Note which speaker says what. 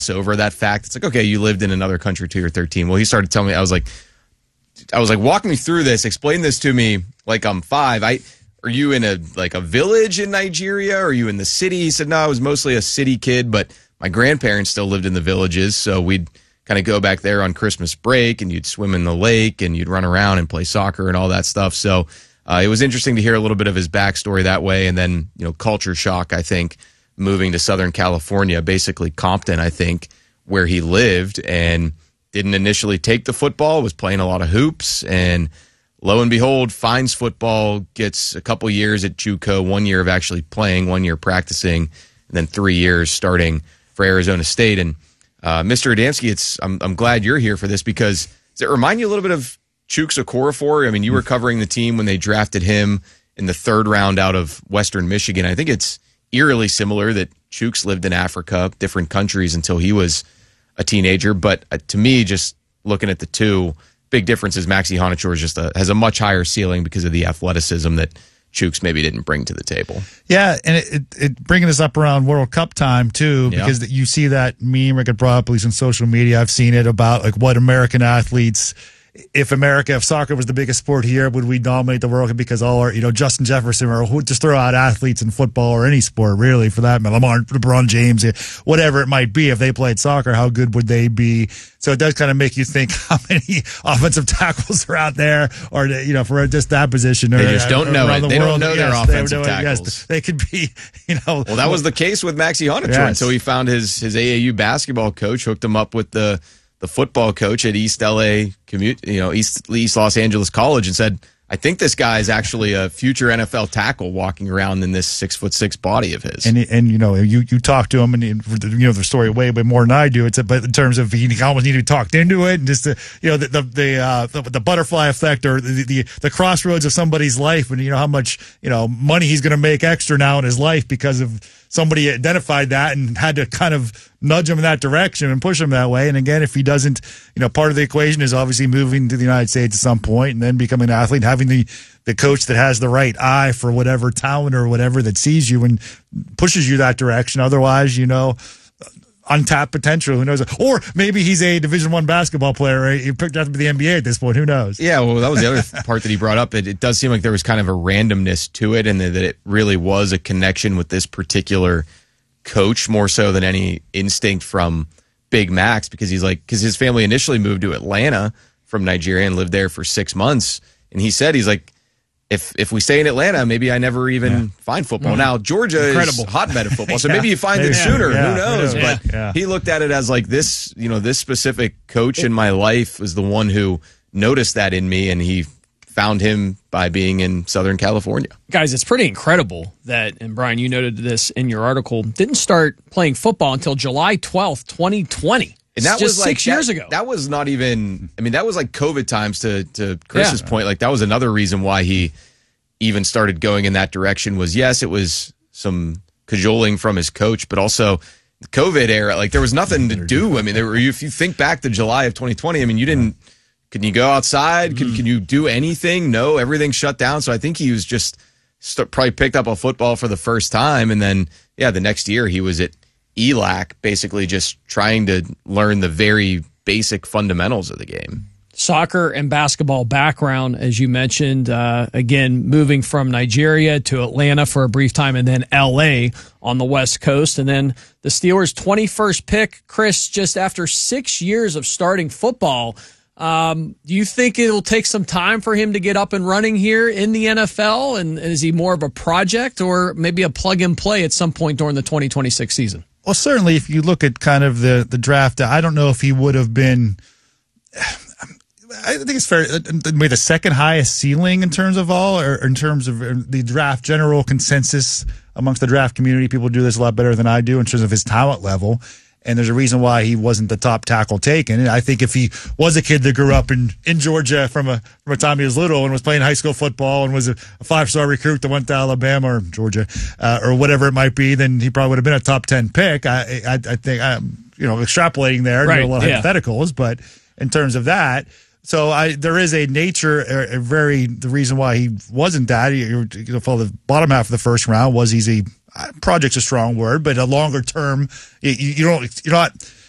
Speaker 1: over that fact. It's like, okay, you lived in another country till you're 13. Well, he started telling me, I was like, walk me through this, explain this to me like I'm 5. Are you in a village in Nigeria? Or are you in the city? He said, no, I was mostly a city kid, but my grandparents still lived in the villages, so we'd kind of go back there on Christmas break, and you'd swim in the lake, and you'd run around and play soccer and all that stuff. So it was interesting to hear a little bit of his backstory that way, and then culture shock, I think, moving to Southern California, basically Compton, I think, where he lived, and didn't initially take the football, was playing a lot of hoops, and lo and behold, finds football, gets a couple years at JUCO, 1 year of actually playing, 1 year practicing, and then 3 years starting for Arizona State. And Mr. Adamski, I'm glad you're here for this, because does it remind you a little bit of Chuks Okorafor? I mean, you were covering the team when they drafted him in the 3rd round out of Western Michigan. I think it's eerily similar that Chuks lived in Africa, different countries, until he was a teenager. But to me, just looking at the two, big difference is Maxi Honachor has a much higher ceiling because of the athleticism that Chuks maybe didn't bring to the table. Yeah, and it bringing us up around World Cup time, too, because you see that meme I could brought up, at least on social media. I've seen it about like what American athletes, if soccer was the biggest sport here, would we dominate the World Cup? Because all our, Justin Jefferson, or just throw out athletes in football or any sport, really, for that matter, LeBron James, whatever it might be, if they played soccer, how good would they be? So it does kind of make you think how many offensive tackles are out there, or, for just that position. They just don't know it. They don't know their offensive tackles. Yes, they could be, Well, that was the case with Maxi Honachor. And so he found his AAU basketball coach, hooked him up with the football coach at East LA East Los Angeles College, and said, I think this guy is actually a future NFL tackle walking around in this 6'6" body of his. And you talk to him, and the story way more than I do. But in terms of he almost needed to be talked into it, and just the butterfly effect, or the crossroads of somebody's life, and how much money he's going to make extra now in his life because of somebody identified that and had to kind of nudge him in that direction and push him that way. And again, if he doesn't, part of the equation is obviously moving to the United States at some point and then becoming an athlete, having the coach that has the right eye for whatever talent or whatever that sees you and pushes you that direction. Otherwise, untapped potential. Who knows? Or maybe he's a Division I basketball player. Right? He picked out to be the NBA at this point. Who knows? Yeah, well, that was the other part that he brought up. It does seem like there was kind of a randomness to it, and that it really was a connection with this particular coach more so than any instinct from Big Max, because his family initially moved to Atlanta from Nigeria and lived there for 6 months. And he's like, if we stay in Atlanta, maybe I never even find football. Now, Georgia is a hotbed of football, so maybe you find it sooner. Who knows? But he looked at it as like this, this specific coach in my life was the one who noticed that in me, and he found him by being in Southern California.
Speaker 2: Guys, it's pretty incredible that, and Brian, you noted this in your article, didn't start playing football until July 12th, 2020.
Speaker 1: And that was like
Speaker 2: 6 years ago.
Speaker 1: That was not even, that was like COVID times to Chris's point. Like, that was another reason why he even started going in that direction was, yes, it was some cajoling from his coach, but also the COVID era. Like, there was nothing to do. If you think back to July of 2020, can you go outside? Can you do anything? No, everything shut down. So I think he was just probably picked up a football for the first time. And then, the next year he was at ELAC, basically just trying to learn the very basic fundamentals of the game.
Speaker 2: Soccer and basketball background, as you mentioned, again, moving from Nigeria to Atlanta for a brief time, and then L.A. on the West Coast. And then the Steelers' 21st pick, Chris, just after 6 years of starting football. Do you think it'll take some time for him to get up and running here in the NFL? And is he more of a project or maybe a plug-and-play at some point during the 2026 season?
Speaker 3: Well, certainly if you look at kind of the draft, I don't know if he would have been – I think it's fair. Maybe the second highest ceiling in terms of or in terms of the draft general consensus amongst the draft community. People do this a lot better than I do in terms of his talent level. And there's a reason why he wasn't the top tackle taken. And I think if he was a kid that grew up in Georgia from a time he was little and was playing high school football and was a 5-star recruit that went to Alabama or Georgia or whatever it might be, then he probably would have been a top 10 pick. I think extrapolating there, a lot of hypotheticals, but in terms of that. So there is a nature, the reason why he wasn't that. For the bottom half of the first round was project's a strong word, but a longer term, you're not